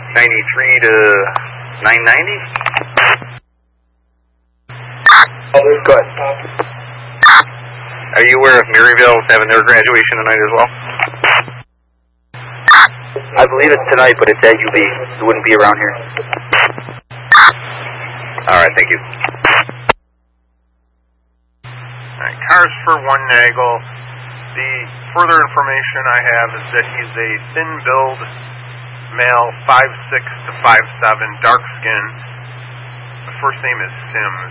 93 to 990? Go ahead. Are you aware of Maryville having their graduation tonight as well? I believe it's tonight, but it's at UB. It wouldn't be around here. Alright, thank you. Alright, cars for 1 Nagel. The further information I have is that he's a thin-build male, 5'6" to 5'7", dark skin. The first name is Sims.